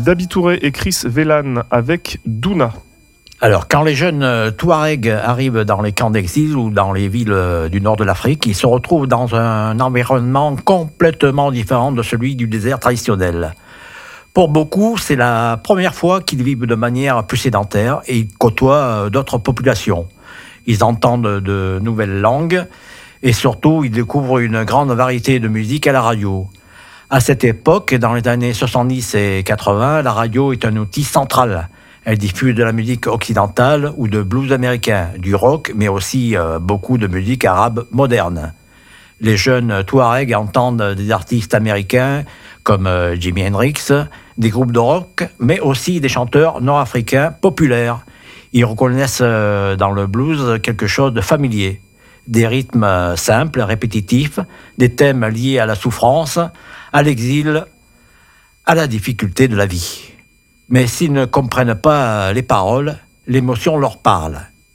Dabi Touré et Chris Vélan avec Douna. Alors, quand les jeunes Touaregs arrivent dans les camps d'exil ou dans les villes du nord de l'Afrique, ils se retrouvent dans un environnement complètement différent de celui du désert traditionnel. Pour beaucoup, c'est la première fois qu'ils vivent de manière plus sédentaire et ils côtoient d'autres populations. Ils entendent de nouvelles langues et surtout, ils découvrent une grande variété de musique à la radio. À cette époque, dans les années 70 et 80, la radio est un outil central. Elle diffuse de la musique occidentale ou de blues américain, du rock, mais aussi beaucoup de musique arabe moderne. Les jeunes Touaregs entendent des artistes américains comme Jimi Hendrix, des groupes de rock, mais aussi des chanteurs nord-africains populaires. Ils reconnaissent dans le blues quelque chose de familier. Des rythmes simples, répétitifs, des thèmes liés à la souffrance, à l'exil, à la difficulté de la vie. Mais s'ils ne comprennent pas les paroles, l'émotion leur parle.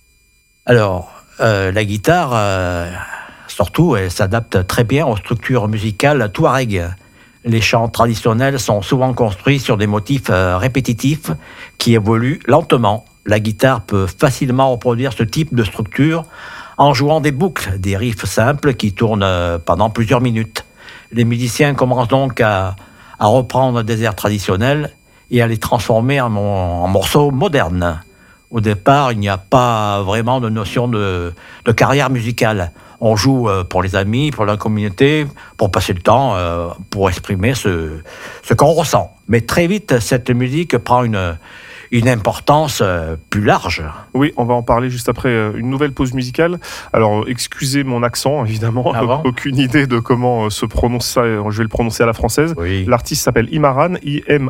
Alors, la guitare, surtout, elle s'adapte très bien aux structures musicales touareg. Les chants traditionnels sont souvent construits sur des motifs répétitifs qui évoluent lentement. La guitare peut facilement reproduire ce type de structure en jouant des boucles, des riffs simples qui tournent pendant plusieurs minutes. Les musiciens commencent donc à reprendre des airs traditionnels et à les transformer en morceaux modernes. Au départ, il n'y a pas vraiment de notion de carrière musicale. On joue pour les amis, pour la communauté, pour passer le temps, pour exprimer ce qu'on ressent. Mais très vite, cette musique prend une importance plus large. Oui, on va en parler juste après une nouvelle pause musicale. Alors, excusez mon accent, évidemment. Aucune idée de comment se prononce ça. Je vais le prononcer à la française. Oui. L'artiste s'appelle Imarhan,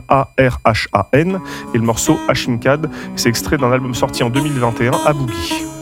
I-M-A-R-H-A-N, et le morceau Hashimkad. C'est extrait d'un album sorti en 2021, à Boogie.